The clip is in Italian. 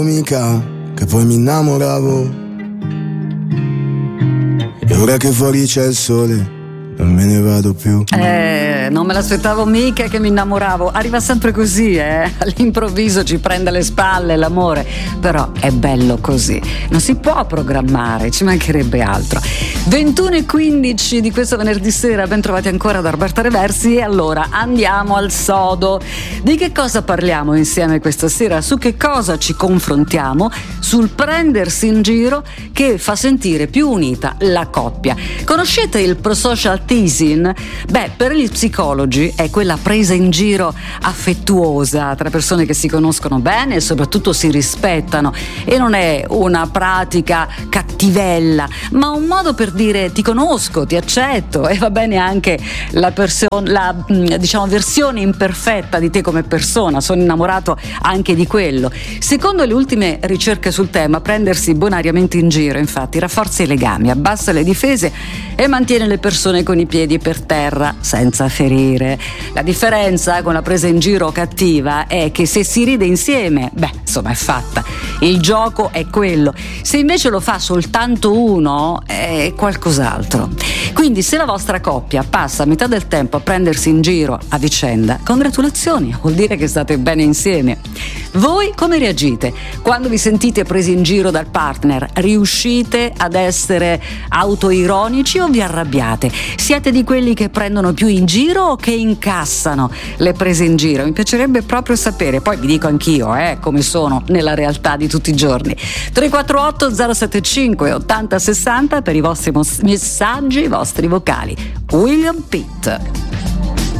Mica che poi mi innamoravo, e ora che fuori c'è il sole non me ne vado più. Non me l'aspettavo mica che mi innamoravo. Arriva sempre così, all'improvviso ci prende alle spalle l'amore. Però è bello così, non si può programmare, ci mancherebbe altro. 21:15 di questo venerdì sera, ben trovati ancora da Roberta Reversi. E allora andiamo al sodo. Di che cosa parliamo insieme questa sera? Su che cosa ci confrontiamo? Sul prendersi in giro che fa sentire più unita la coppia. Conoscete il prosocial teasing? Beh, per gli psicologi è quella presa in giro affettuosa tra persone che si conoscono bene e soprattutto si rispettano, e non è una pratica cattivella, ma un modo per dire ti conosco, ti accetto, e va bene anche la diciamo versione imperfetta di te come persona, sono innamorato anche di quello. Secondo le ultime ricerche sul tema, prendersi bonariamente in giro infatti rafforza i legami, abbassa le difese e mantiene le persone con i piedi per terra senza ferire. La differenza con la presa in giro cattiva è che se si ride insieme, insomma è fatta, il gioco è quello. Se invece lo fa soltanto uno è qualcos'altro. Quindi se la vostra coppia passa metà del tempo a prendersi in giro a vicenda, congratulazioni, vuol dire che state bene insieme. Voi come reagite quando vi sentite presi in giro dal partner? Riuscite ad essere autoironici o vi arrabbiate? Siete di quelli che prendono più in giro o che incassano le prese in giro? Mi piacerebbe proprio sapere, poi vi dico anch'io come sono nella realtà di tutti i giorni. 348 075 80 60 per i vostri messaggi, i vostri vocali. William Pitt.